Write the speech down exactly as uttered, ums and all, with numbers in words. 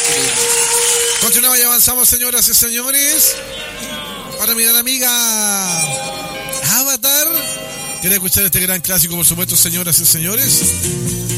Continuamos y avanzamos, señoras y señores. Para mi gran amiga Avatar. ¿Quiere escuchar este gran clásico, por supuesto, señoras y señores?